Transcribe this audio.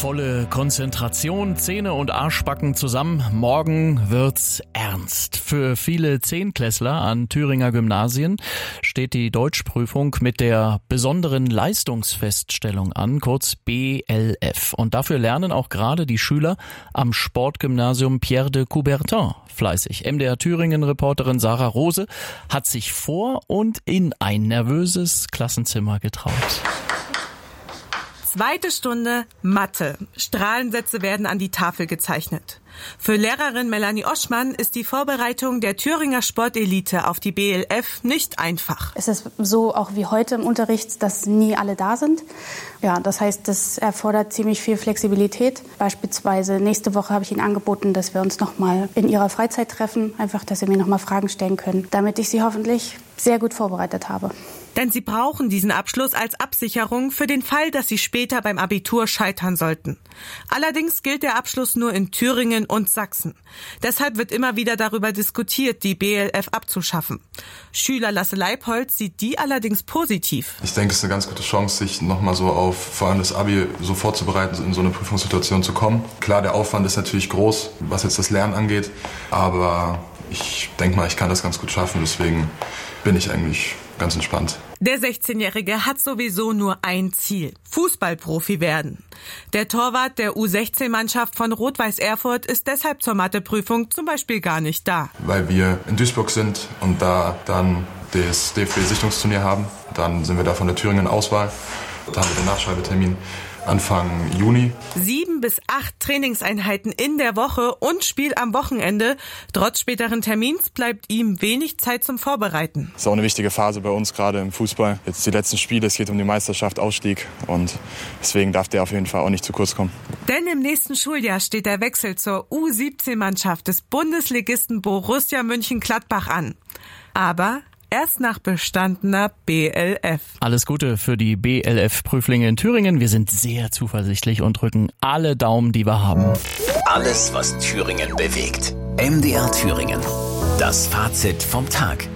Volle Konzentration, Zähne und Arschbacken zusammen. Morgen wird's ernst. Für viele Zehntklässler an Thüringer Gymnasien steht die Deutschprüfung mit der besonderen Leistungsfeststellung an, kurz BLF. Und dafür lernen auch gerade die Schüler am Sportgymnasium Pierre de Coubertin fleißig. MDR Thüringen-Reporterin Sarah Rose hat sich vor und in ein nervöses Klassenzimmer getraut. Zweite Stunde Mathe. Strahlensätze werden an die Tafel gezeichnet. Für Lehrerin Melanie Oschmann ist die Vorbereitung der Thüringer Sportelite auf die BLF nicht einfach. Es ist so auch wie heute im Unterricht, dass nie alle da sind. Ja, das heißt, das erfordert ziemlich viel Flexibilität. Beispielsweise nächste Woche habe ich Ihnen angeboten, dass wir uns noch mal in Ihrer Freizeit treffen, einfach, dass Sie mir noch mal Fragen stellen können, damit ich Sie hoffentlich sehr gut vorbereitet habe. Denn sie brauchen diesen Abschluss als Absicherung für den Fall, dass sie später beim Abitur scheitern sollten. Allerdings gilt der Abschluss nur in Thüringen und Sachsen. Deshalb wird immer wieder darüber diskutiert, die BLF abzuschaffen. Schüler Lasse Leibholz sieht die allerdings positiv. Ich denke, es ist eine ganz gute Chance, sich nochmal so auf vor allem das Abi so vorzubereiten, in so eine Prüfungssituation zu kommen. Klar, der Aufwand ist natürlich groß, was jetzt das Lernen angeht, aber ich denke mal, ich kann das ganz gut schaffen, deswegen bin ich eigentlich ganz entspannt. Der 16-Jährige hat sowieso nur ein Ziel: Fußballprofi werden. Der Torwart der U16-Mannschaft von Rot-Weiß Erfurt ist deshalb zur Matheprüfung zum Beispiel gar nicht da. Weil wir in Duisburg sind und da dann das DFB-Sichtungsturnier haben, dann sind wir da von der Thüringen Auswahl. Da haben wir den Nachschreibetermin Anfang Juni. 7 bis 8 Trainingseinheiten in der Woche und Spiel am Wochenende. Trotz späteren Termins bleibt ihm wenig Zeit zum Vorbereiten. Das ist auch eine wichtige Phase bei uns, gerade im Fußball. Jetzt die letzten Spiele, es geht um die Meisterschaft, Ausstieg. Und deswegen darf der auf jeden Fall auch nicht zu kurz kommen. Denn im nächsten Schuljahr steht der Wechsel zur U17-Mannschaft des Bundesligisten Borussia Mönchengladbach an. Aber erst nach bestandener BLF. Alles Gute für die BLF-Prüflinge in Thüringen. Wir sind sehr zuversichtlich und drücken alle Daumen, die wir haben. Alles, was Thüringen bewegt. MDR Thüringen. Das Fazit vom Tag.